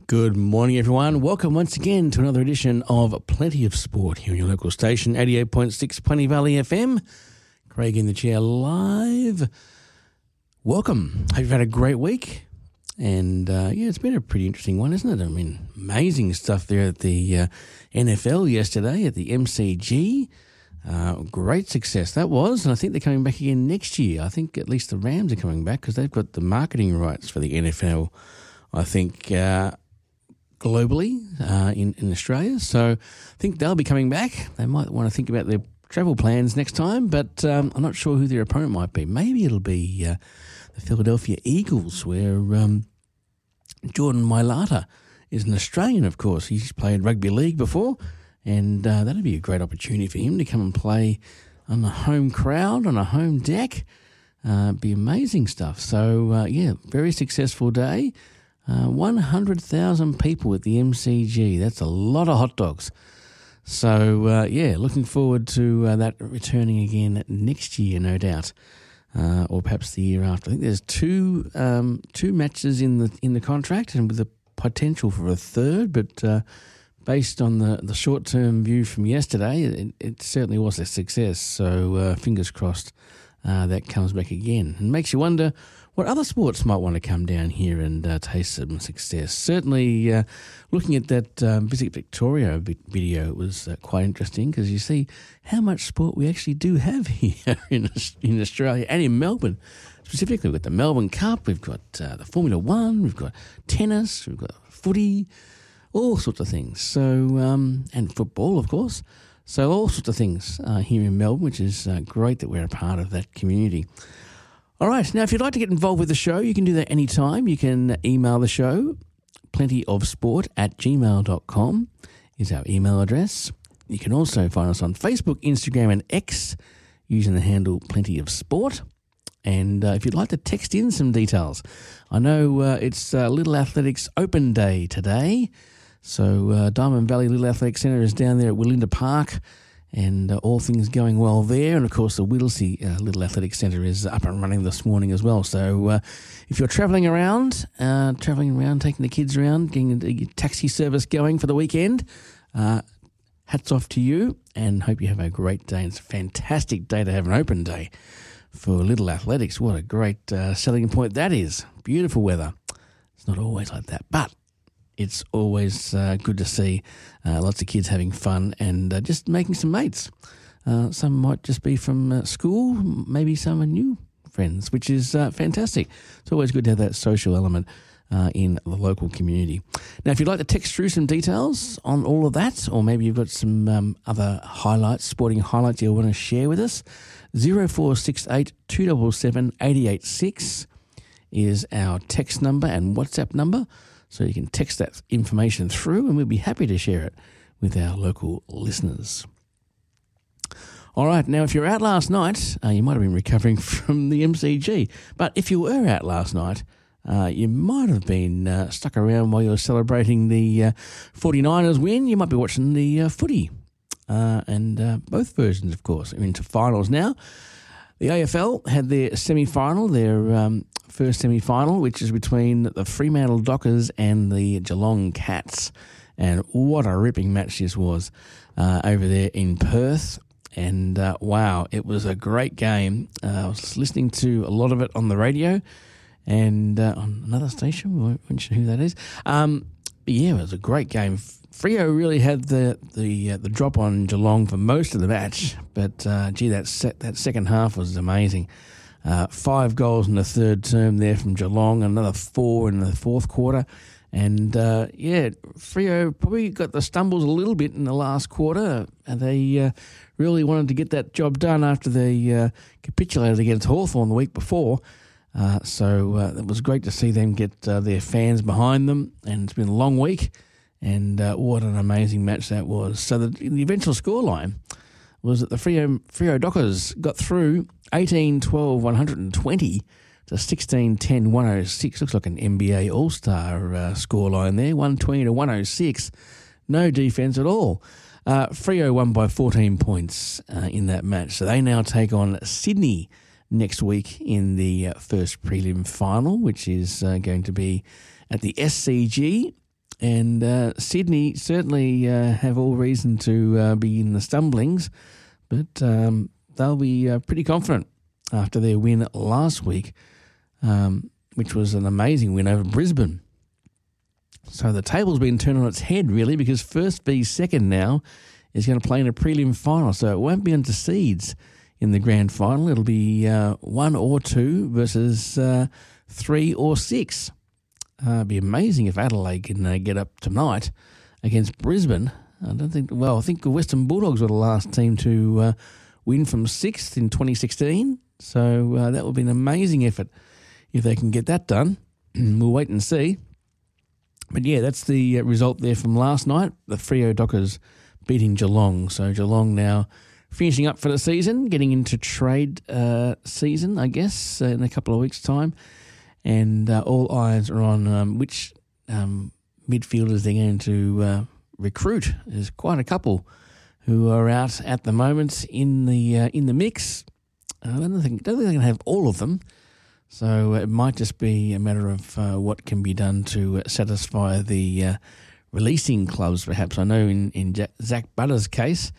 Good morning, everyone. Welcome once again to another edition of Plenty of Sport here on your local station, 88.6 Plenty Valley FM. Craig in the chair live. Welcome. Hope you've had a great week. And, it's been a pretty interesting one, isn't it? I mean, amazing stuff there at the NFL yesterday at the MCG. Great success that was, and I think they're coming back again next year. I think at least the Rams are coming back because they've got the marketing rights for the NFL, I think, globally in Australia. So I think they'll be coming back. They might want to think about their travel plans next time, but I'm not sure who their opponent might be. Maybe it'll be the Philadelphia Eagles, where Jordan Mailata is an Australian, of course. He's played rugby league before, and that'd be a great opportunity for him to come and play on a home crowd, on a home deck. Be amazing stuff. So, very successful day. 100,000 people at the MCG. That's a lot of hot dogs. So, looking forward to that returning again next year, no doubt, or perhaps the year after. I think there's two matches in the contract, and with the potential for a third, but based on the short-term view from yesterday, it certainly was a success. So, fingers crossed that comes back again. And makes you wonder what other sports might want to come down here and taste some success. Certainly, looking at that Visit Victoria video, it was quite interesting because you see how much sport we actually do have here in Australia and in Melbourne. Specifically, we've got the Melbourne Cup, we've got the Formula One, we've got tennis, we've got footy, all sorts of things. So, and football, of course. So all sorts of things here in Melbourne, which is great that we're a part of that community. All right, now if you'd like to get involved with the show, you can do that anytime. You can email the show, plentyofsport@gmail.com is our email address. You can also find us on Facebook, Instagram and X using the handle Plenty of Sport. And if you'd like to text in some details, I know it's Little Athletics Open Day today. So Diamond Valley Little Athletic Centre is down there at Willinda Park, and all things going well there. And, of course, the Whittlesea Little Athletic Centre is up and running this morning as well. So if you're travelling around, taking the kids around, getting the taxi service going for the weekend, hats off to you, and hope you have a great day. It's a fantastic day to have an open day for Little Athletics. What a great selling point that is. Beautiful weather. It's not always like that, but it's always good to see lots of kids having fun and just making some mates. Some might just be from school, maybe some are new friends, which is fantastic. It's always good to have that social element in the local community. Now, if you'd like to text through some details on all of that, or maybe you've got some other highlights, sporting highlights you want to share with us, 0468 277 886 is our text number and WhatsApp number. So you can text that information through, and we'll be happy to share it with our local listeners. All right, now if you're out last night, you might have been recovering from the MCG. But if you were out last night, you might have been stuck around while you were celebrating the 49ers win. You might be watching the footy. And both versions, of course, are into finals now. The AFL had their semi-final, their first semi-final, which is between the Fremantle Dockers and the Geelong Cats. And what a ripping match this was over there in Perth. And, wow, it was a great game. I was listening to a lot of it on the radio and on another station. We won't mention who that is. It was a great game. Freo really had the drop on Geelong for most of the match, but that second half was amazing. 5 goals in the third term there from Geelong, another 4 in the fourth quarter, and Freo probably got the stumbles a little bit in the last quarter, and they really wanted to get that job done after they capitulated against Hawthorn the week before. So it was great to see them get their fans behind them, and it's been a long week. And what an amazing match that was. So the eventual scoreline was that the Freo Dockers got through 18-12-120 to 16-10-106. Looks like an NBA All-Star scoreline there, 120-106. No defence at all. Freo won by 14 points in that match. So they now take on Sydney next week in the first prelim final, which is going to be at the SCG. And Sydney certainly have all reason to be in the stumblings, but they'll be pretty confident after their win last week, which was an amazing win over Brisbane. So the table's been turned on its head, really, because first v second now is going to play in a prelim final. So it won't be into seeds in the grand final. It'll be 1 or 2 versus 3 or 6. It'd be amazing if Adelaide can get up tonight against Brisbane. I think the Western Bulldogs were the last team to win from 6th in 2016. So that would be an amazing effort if they can get that done. We'll wait and see. But yeah, that's the result there from last night. The Freo Dockers beating Geelong. So Geelong now finishing up for the season, getting into trade season, I guess, in a couple of weeks' time. And all eyes are on which midfielders they're going to recruit. There's quite a couple who are out at the moment in the mix. I don't think they can have all of them. So it might just be a matter of what can be done to satisfy the releasing clubs, perhaps. I know in Zach Butter's case,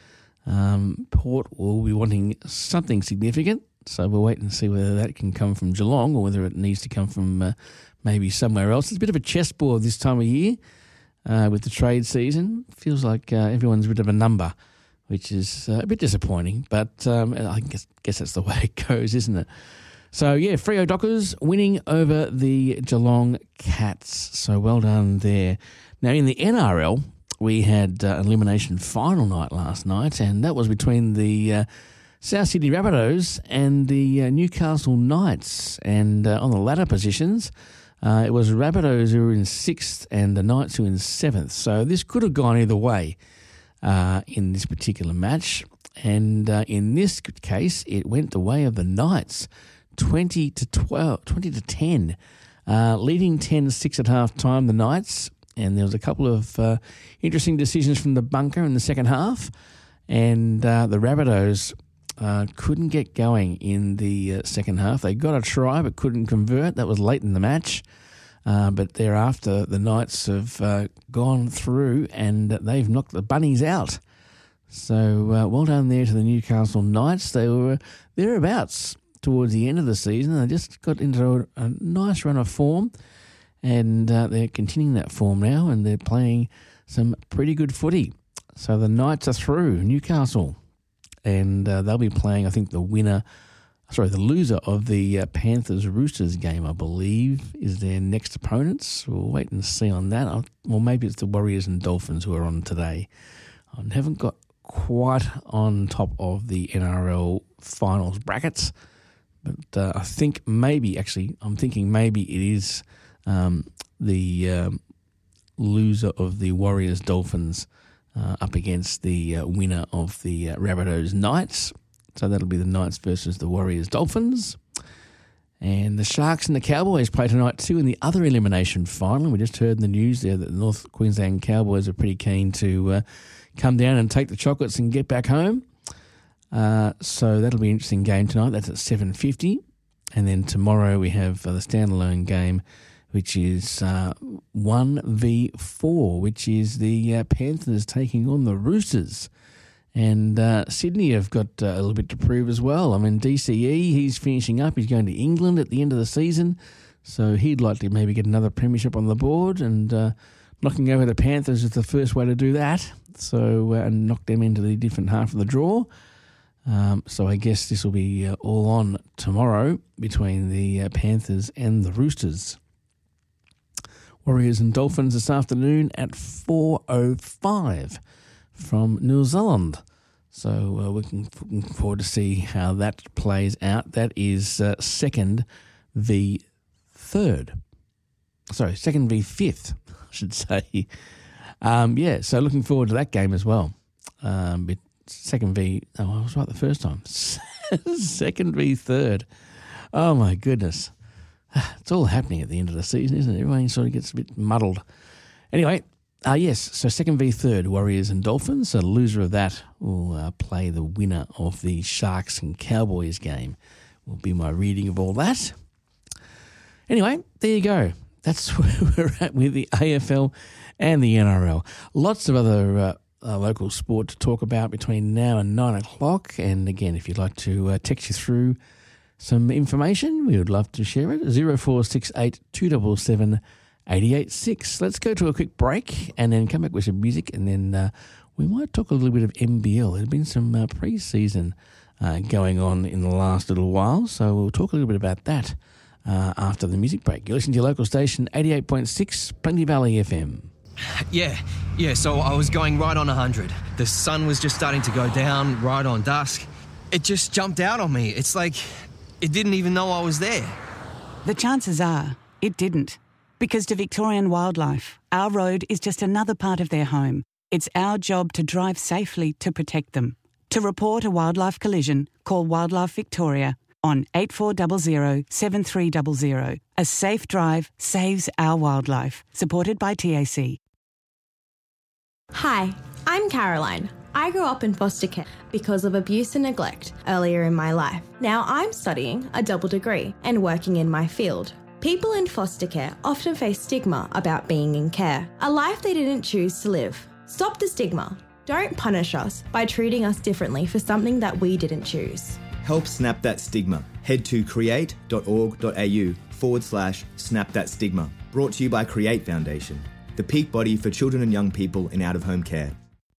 Port will be wanting something significant. So we'll wait and see whether that can come from Geelong or whether it needs to come from maybe somewhere else. It's a bit of a chessboard this time of year with the trade season. Feels like everyone's a bit of a number, which is a bit disappointing. But I guess that's the way it goes, isn't it? So, yeah, Freo Dockers winning over the Geelong Cats. So well done there. Now, in the NRL, we had an elimination final night last night, and that was between the South Sydney Rabbitohs and the Newcastle Knights. And on the latter positions, it was Rabbitohs who were in 6th and the Knights who were in 7th. So this could have gone either way in this particular match. And in this case, it went the way of the Knights. 20 to 10, leading 10-6 at half time, the Knights, and there was a couple of interesting decisions from the bunker in the second half, and the Rabbitohs couldn't get going in the second half. They got a try but couldn't convert. That was late in the match, but thereafter the Knights have gone through and they've knocked the Bunnies out. So well done there to the Newcastle Knights. They were thereabouts towards the end of the season. They just got into a nice run of form, and they're continuing that form now, and they're playing some pretty good footy. So the Knights are through, Newcastle, and they'll be playing, I think, the loser of the Panthers-Roosters game, I believe, is their next opponents. We'll wait and see on that. Well, maybe it's the Warriors and Dolphins who are on today. I haven't got quite on top of the NRL finals brackets, but I think I'm thinking maybe it is the loser of the Warriors-Dolphins up against the winner of the Rabbitohs-Knights. So that'll be the Knights versus the Warriors-Dolphins. And the Sharks and the Cowboys play tonight too in the other elimination final. We just heard in the news there that the North Queensland Cowboys are pretty keen to come down and take the chocolates and get back home. So that'll be an interesting game tonight. That's at 7:50. And then tomorrow we have the standalone game, which is 1v4, which is the Panthers taking on the Roosters. And Sydney have got a little bit to prove as well. I mean, DCE, he's finishing up. He's going to England at the end of the season. So he'd like to maybe get another premiership on the board, and knocking over the Panthers is the first way to do that. So and knock them into the different half of the draw. So I guess this will be all on tomorrow between the Panthers and the Roosters. Warriors and Dolphins this afternoon at 4:05 from New Zealand. So we're looking forward to see how that plays out. That is second v third. Sorry, second v fifth, I should say. So looking forward to that game as well. Second v... Oh, I was right the first time. Second v third. Oh, my goodness. It's all happening at the end of the season, isn't it? Everyone sort of gets a bit muddled. Anyway, yes, so second v third, Warriors and Dolphins. So the loser of that will play the winner of the Sharks and Cowboys game. Will be my reading of all that. Anyway, there you go. that's where we're at with the AFL and the NRL. Lots of other local sport to talk about between now and 9 o'clock. And again, if you'd like to text you through some information, we would love to share it. 0468 277 886. Let's go to a quick break and then come back with some music, and then we might talk a little bit of NBL. There's been some pre-season going on in the last little while, so we'll talk a little bit about that after the music break. You're listening to your local station, 88.6 Plenty Valley FM. Yeah, so I was going right on 100. The sun was just starting to go down right on dusk. It just jumped out on me. It's like it didn't even know I was there. The chances are it didn't. Because to Victorian Wildlife, our road is just another part of their home. It's our job to drive safely to protect them. To report a wildlife collision, call Wildlife Victoria on 8400 7300. A safe drive saves our wildlife. Supported by TAC. Hi, I'm Caroline. I grew up in foster care because of abuse and neglect earlier in my life. Now I'm studying a double degree and working in my field. People in foster care often face stigma about being in care, a life they didn't choose to live. Stop the stigma. Don't punish us by treating us differently for something that we didn't choose. Help snap that stigma. Head to create.org.au/snap that stigma. Brought to you by Create Foundation, the peak body for children and young people in out-of-home care.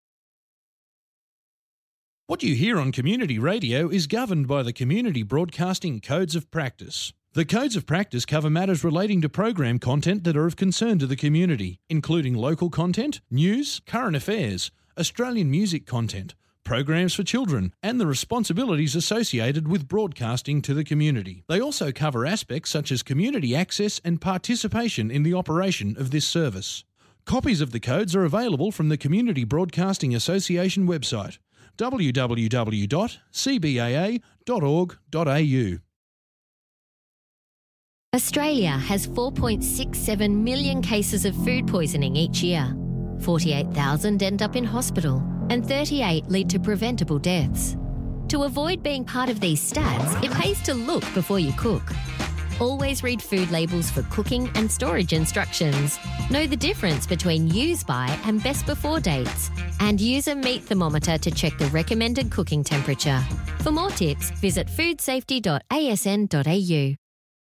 What you hear on community radio is governed by the Community Broadcasting Codes of Practice. The Codes of Practice cover matters relating to program content that are of concern to the community, including local content, news, current affairs, Australian music content, programs for children, and the responsibilities associated with broadcasting to the community. They also cover aspects such as community access and participation in the operation of this service. Copies of the codes are available from the Community Broadcasting Association website, www.cbaa.org.au. Australia has 4.67 million cases of food poisoning each year. 48,000 end up in hospital and 38 lead to preventable deaths. To avoid being part of these stats, it pays to look before you cook. Always read food labels for cooking and storage instructions. Know the difference between use by and best before dates. And use a meat thermometer to check the recommended cooking temperature. For more tips, visit foodsafety.asn.au.